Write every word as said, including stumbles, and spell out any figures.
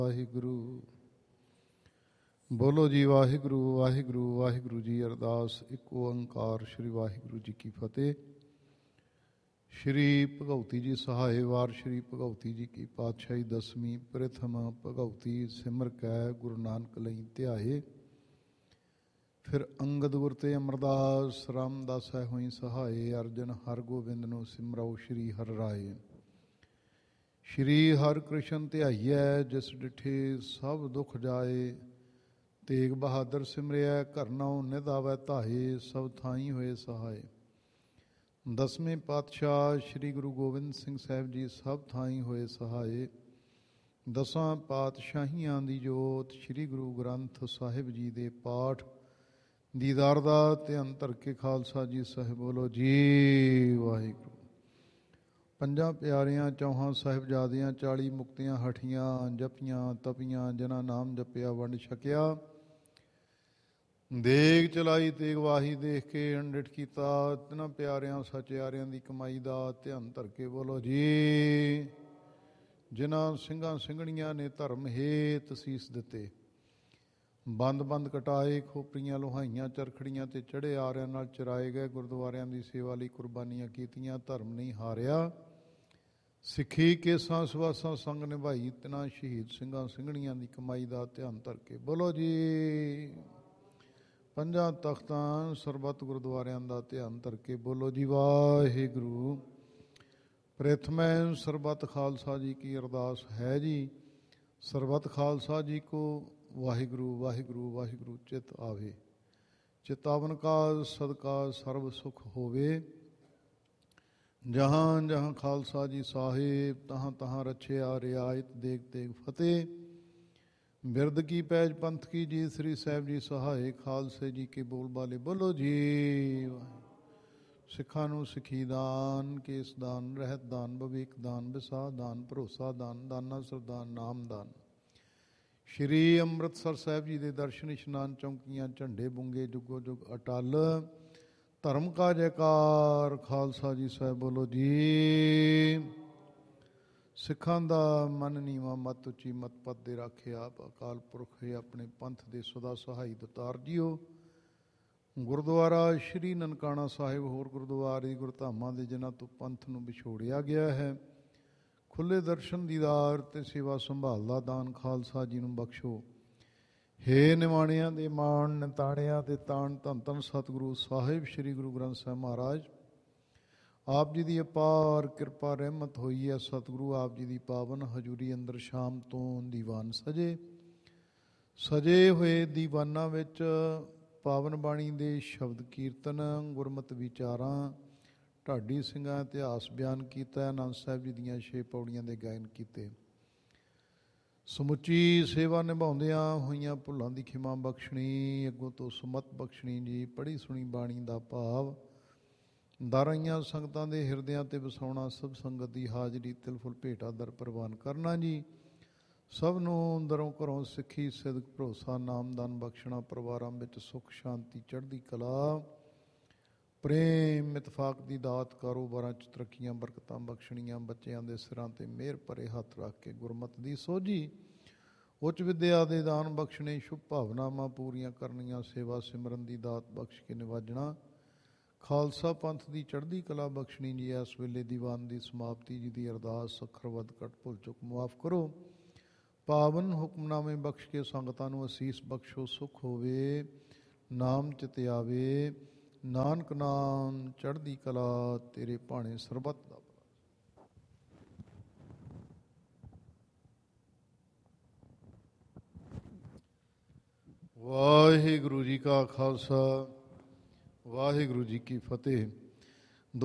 ਵਾਹਿਗੁਰੂ। ਬੋਲੋ ਜੀ ਵਾਹਿਗੁਰੂ ਵਾਹਿਗੁਰੂ ਵਾਹਿਗੁਰੂ ਜੀ। ਅਰਦਾਸ ਇੱਕ ਓੰਕਾਰ ਸ਼੍ਰੀ ਵਾਹਿਗੁਰੂ ਜੀ ਕੀ ਫਤਿਹ। ਸ਼੍ਰੀ ਭਗਉਤੀ ਜੀ ਸਹਾਏ ਵਾਰ ਸ਼੍ਰੀ ਭਗਉਤੀ ਜੀ ਕੀ ਪਾਤਸ਼ਾਹੀ ਦਸਵੀਂ ਪ੍ਰਥਮ ਭਗਉਤੀ ਸਿਮਰ ਕੈ ਗੁਰੂ ਨਾਨਕ ਲਈ ਧਿਆਏ। ਫਿਰ ਅੰਗਦ ਗੁਰ ਤੇ ਅਮਰਦਾਸ ਰਾਮਦਾਸ ਹੈ ਹੋਈ ਸਹਾਏ। ਅਰਜਨ ਹਰ ਗੋਬਿੰਦ ਨੂੰ ਸਿਮਰਉ ਸ਼੍ਰੀ ਹਰਿ ਰਾਏ। ਸ਼੍ਰੀ ਹਰਿ ਕ੍ਰਿਸ਼ਨ ਧਿਆਈਐ ਜਿਸ ਡਿਠੇ ਸਭ ਦੁੱਖ ਜਾਏ। ਤੇਗ ਬਹਾਦਰ ਸਿਮਰਿਆ ਘਰ ਨਾਉ ਨਿਧ ਆਵੈ ਧਾਏ। ਸਭ ਥਾਈ ਹੋਏ ਸਹਾਏ। ਦਸਵੇਂ ਪਾਤਸ਼ਾਹ ਸ਼੍ਰੀ ਗੁਰੂ ਗੋਬਿੰਦ ਸਿੰਘ ਸਾਹਿਬ ਜੀ ਸਭ ਥਾਈ ਹੋਏ ਸਹਾਏ। ਦਸਾਂ ਪਾਤਸ਼ਾਹੀਆਂ ਦੀ ਜੋਤ ਸ਼੍ਰੀ ਗੁਰੂ ਗ੍ਰੰਥ ਸਾਹਿਬ ਜੀ ਦੇ ਪਾਠ ਦੀਦਾਰ ਦਾ ਧਿਆਨ ਧਰ ਕੇ ਖਾਲਸਾ ਜੀ ਸਾਹਿਬ ਬੋਲੋ ਜੀ ਵਾਹਿਗੁਰੂ। ਪੰਜਾਂ ਪਿਆਰਿਆਂ ਚੌਹਾਂ ਸਾਹਿਬਜ਼ਾਦਿਆਂ ਚਾਲੀ ਮੁਕਤੀਆਂ ਹਠੀਆਂ ਜਪੀਆਂ ਤਪੀਆਂ ਜਿਨ੍ਹਾਂ ਨਾਮ ਜਪਿਆ ਵੰਡ ਛਕਿਆ। ਦੇਗ ਚਲਾਈ ਤੇਗ ਵਾਹੀ ਦੇਖ ਕੇ ਅੰਡਿਠ ਕੀਤਾ। ਤਿੰਨਾਂ ਪਿਆਰਿਆਂ ਸਚਿਆਰਿਆਂ ਦੀ ਕਮਾਈ ਦਾ ਧਿਆਨ ਧਰ ਕੇ ਬੋਲੋ ਜੀ। ਜਿਨ੍ਹਾਂ ਸਿੰਘਾਂ ਸਿੰਘਣੀਆਂ ਨੇ ਧਰਮ ਹੇਤ ਸੀਸ ਦਿੱਤੇ। ਬੰਦ ਬੰਦ ਕਟਾਏ ਖੋਪਰੀਆਂ ਲੋਹਾਈਆਂ ਚਰਖੜੀਆਂ ਤੇ ਚੜ੍ਹੇ ਆਰਿਆਂ ਨਾਲ ਚਰਾਏ ਗਏ। ਗੁਰਦੁਆਰਿਆਂ ਦੀ ਸੇਵਾ ਲਈ ਕੁਰਬਾਨੀਆਂ ਕੀਤੀਆਂ। ਧਰਮ ਨਹੀਂ ਹਾਰਿਆ। ਸਿੱਖੀ ਕੇਸਾਂ ਸਵਾਸਾਂ ਸੰਗ ਨਿਭਾਈ। ਤਿੰਨਾਂ ਸ਼ਹੀਦ ਸਿੰਘਾਂ ਸਿੰਘਣੀਆਂ ਦੀ ਕਮਾਈ ਦਾ ਧਿਆਨ ਧਰ ਕੇ ਬੋਲੋ ਜੀ। ਪੰਜਾਂ ਤਖਤਾਂ ਸਰਬੱਤ ਗੁਰਦੁਆਰਿਆਂ ਦਾ ਧਿਆਨ ਧਰ ਕੇ ਬੋਲੋ ਜੀ ਵਾਹਿਗੁਰੂ। ਪ੍ਰਥਮੈ ਸਰਬੱਤ ਖਾਲਸਾ ਜੀ ਕੀ ਅਰਦਾਸ ਹੈ ਜੀ। ਸਰਬੱਤ ਖਾਲਸਾ ਜੀ ਕੋ ਵਾਹਿਗੁਰੂ ਵਾਹਿਗੁਰੂ ਵਾਹਿਗੁਰੂ ਚਿਤ ਆਵੇ। ਚਿਤਾਵਨ ਕਾ ਸਦਕਾ ਸਰਬ ਸੁਖ ਹੋਵੇ। ਜਹਾਂ ਜਹਾਂ ਖਾਲਸਾ ਜੀ ਸਾਹਿਬ ਤਹਾਂ ਤਹਾਂ ਰਛਿਆ ਰਿਆਇਤ ਦੇਖ ਦੇਖ ਫਤਿਹ। ਬਿਰਦ ਕੀ ਪੈਜ ਪੰਥ ਕੀ ਜੀ ਸ੍ਰੀ ਸਾਹਿਬ ਜੀ ਸਹਾਏ। ਖਾਲਸੇ ਜੀ ਕੇ ਬੋਲ ਬਾਲੇ ਬੋਲੋ ਜੀ। ਸਿੱਖਾਂ ਨੂੰ ਸਿੱਖੀ ਦਾਨ ਕੇਸ ਦਾਨ ਰਹਿਤ ਦਾਨ ਭਵਿਖ ਦਾਨ ਵਿਸਾਹ ਦਾਨ ਭਰੋਸਾ ਦਾਨ ਦਾਨਾ ਸਰਦਾਨ ਨਾਮ ਦਾਨ। ਸ਼੍ਰੀ ਅੰਮ੍ਰਿਤਸਰ ਸਾਹਿਬ ਜੀ ਦੇ ਦਰਸ਼ਨ ਇਸ਼ਨਾਨ ਚੌਂਕੀਆਂ ਝੰਡੇ ਬੁੰਗੇ ਜੁਗੋ ਜੁਗ ਅਟਲ। ਧਰਮ ਕਾ ਜੈਕਾਰ ਖਾਲਸਾ ਜੀ ਸਾਹਿਬ ਬੋਲੋ ਜੀ। ਸਿੱਖਾਂ ਦਾ ਮਨ ਨੀਵਾਂ ਮਤ ਉੱਚੀ ਮਤ ਪਦ ਦੇ ਰਾਖੇ ਆਪ ਅਕਾਲ ਪੁਰਖ ਆਪਣੇ ਪੰਥ ਦੇ ਸਦਾ ਸਹਾਈ ਦਤਾਰ ਜੀਓ। ਗੁਰਦੁਆਰਾ ਸ਼੍ਰੀ ਨਨਕਾਣਾ ਸਾਹਿਬ ਹੋਰ ਗੁਰਦੁਆਰੇ ਗੁਰਧਾਮਾਂ ਦੇ ਜਿਨ੍ਹਾਂ ਤੋਂ ਪੰਥ ਨੂੰ ਵਿਛੋੜਿਆ ਗਿਆ ਹੈ। ਖੁੱਲ੍ਹੇ ਦਰਸ਼ਨ ਦੀਦਾਰ ਤੇ ਸੇਵਾ ਸੰਭਾਲ ਦਾ ਦਾਨ ਖਾਲਸਾ ਜੀ ਨੂੰ ਬਖਸ਼ੋ। ਹੇ ਨਿਮਾਣਿਆਂ ਦੇ ਮਾਣ ਨਿਤਾਣਿਆਂ ਦੇ ਤਾਣ ਧੰਨ ਧੰਨ ਸਤਿਗੁਰੂ ਸਾਹਿਬ ਸ਼੍ਰੀ ਗੁਰੂ ਗ੍ਰੰਥ ਸਾਹਿਬ ਮਹਾਰਾਜ ਆਪ ਜੀ ਦੀ ਅਪਾਰ ਕਿਰਪਾ ਰਹਿਮਤ ਹੋਈ ਹੈ। ਸਤਿਗੁਰੂ ਆਪ ਜੀ ਦੀ ਪਾਵਨ ਹਜ਼ੂਰੀ ਅੰਦਰ ਸ਼ਾਮ ਤੋਂ ਦੀਵਾਨ ਸਜੇ। ਸਜੇ ਹੋਏ ਦੀਵਾਨਾਂ ਵਿੱਚ ਪਾਵਨ ਬਾਣੀ ਦੇ ਸ਼ਬਦ ਕੀਰਤਨ ਗੁਰਮਤਿ ਵਿਚਾਰਾਂ ਢਾਡੀ ਸਿੰਘਾਂ ਇਤਿਹਾਸ ਬਿਆਨ ਕੀਤਾ। ਆਨੰਦ ਸਾਹਿਬ ਜੀ ਦੀਆਂ ਛੇ ਪੌੜੀਆਂ ਦੇ ਗਾਇਨ ਕੀਤੇ। ਸਮੁੱਚੀ ਸੇਵਾ ਨਿਭਾਉਂਦਿਆਂ ਹੋਈਆਂ ਭੁੱਲਾਂ ਦੀ ਖਿਮਾ ਬਖਸ਼ਣੀ ਅੱਗੋਂ ਤੋਂ ਸੁਮਤ ਬਖਸ਼ਣੀ ਜੀ। ਪੜ੍ਹੀ ਸੁਣੀ ਬਾਣੀ ਦਾ ਭਾਵ ਦਾਰਾਈਆਂ ਸੰਗਤਾਂ ਦੇ ਹਿਰਦਿਆਂ ਤੇ ਵਸਾਉਣਾ। ਸਭ ਸੰਗਤ ਦੀ ਹਾਜ਼ਰੀ ਤਿਲ ਫੁੱਲ ਭੇਟਾ ਦਰ ਪ੍ਰਵਾਨ ਕਰਨਾ ਜੀ। ਸਭ ਨੂੰ ਦਰੋਂ ਘਰੋਂ ਸਿੱਖੀ ਸਿਦਕ ਭਰੋਸਾ ਨਾਮਦਾਨ ਬਖਸ਼ਣਾ। ਪਰਿਵਾਰਾਂ ਵਿੱਚ ਸੁੱਖ ਸ਼ਾਂਤੀ ਚੜ੍ਹਦੀ ਕਲਾ ਪ੍ਰੇਮ ਇਤਫਾਕ ਦੀ ਦਾਤ ਕਾਰੋਬਾਰਾਂ 'ਚ ਤਰੱਕੀਆਂ ਬਰਕਤਾਂ ਬਖਸ਼ਣੀਆਂ। ਬੱਚਿਆਂ ਦੇ ਸਿਰਾਂ 'ਤੇ ਮਿਹਰ ਭਰੇ ਹੱਥ ਰੱਖ ਕੇ ਗੁਰਮਤਿ ਦੀ ਸੋਝੀ ਉੱਚ ਵਿਦਿਆ ਦੇ ਦਾਨ ਬਖਸ਼ਣੇ। ਸ਼ੁਭ ਭਾਵਨਾਵਾਂ ਪੂਰੀਆਂ ਕਰਨੀਆਂ। ਸੇਵਾ ਸਿਮਰਨ ਦੀ ਦਾਤ ਬਖਸ਼ ਕੇ ਨਿਵਾਜਣਾ। ਖਾਲਸਾ ਪੰਥ ਦੀ ਚੜ੍ਹਦੀ ਕਲਾ ਬਖਸ਼ਣੀ ਜੀ। ਇਸ ਵੇਲੇ ਦੀਵਾਨ ਦੀ ਸਮਾਪਤੀ ਜੀ ਦੀ ਅਰਦਾਸ ਅੱਖਰ ਵੱਧ ਘੱਟ ਭੁੱਲ ਚੁੱਕ ਮੁਆਫ ਕਰੋ। ਪਾਵਨ ਹੁਕਮਨਾਮੇ ਬਖਸ਼ ਕੇ ਸੰਗਤਾਂ ਨੂੰ ਅਸੀਸ ਬਖਸ਼ੋ। ਸੁਖ ਹੋਵੇ ਨਾਮ ਚਿਤ ਆਵੇ। ਨਾਨਕ ਨਾਮ ਚੜ੍ਹਦੀ ਕਲਾ ਤੇਰੇ ਭਾਣੇ ਸਰਬੱਤ ਦਾ। ਵਾਹਿਗੁਰੂ ਜੀ ਕਾ ਖਾਲਸਾ ਵਾਹਿਗੁਰੂ ਜੀ ਕੀ ਫਤਿਹ।